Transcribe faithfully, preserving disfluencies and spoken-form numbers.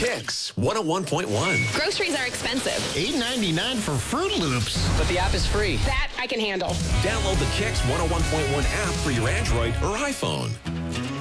Kicks one oh one point one. Groceries are expensive. eight ninety-nine for Fruit Loops. But the app is free. That I can handle. Download the Kicks one oh one point one app for your Android or iPhone.